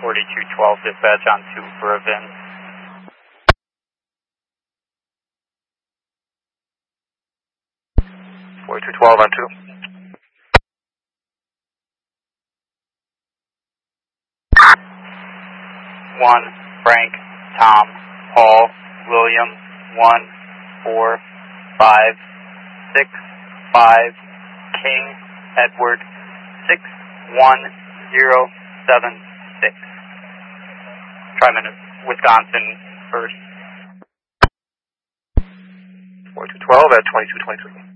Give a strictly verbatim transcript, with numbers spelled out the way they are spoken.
forty-two twelve, dispatch on two for a V I N. forty-two twelve on two. one, Frank, Tom, Paul, William, one, four, five, six, five, King, Edward, six, one, zero, seven, six. Tryman, Wisconsin, first. forty-two twelve at twenty-two twenty-three.